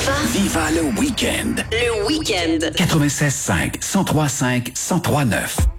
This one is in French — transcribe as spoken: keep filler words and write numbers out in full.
Viva le week-end. Le week-end. quatre-vingt-seize cinq, cent trois cinq, cent trois neuf.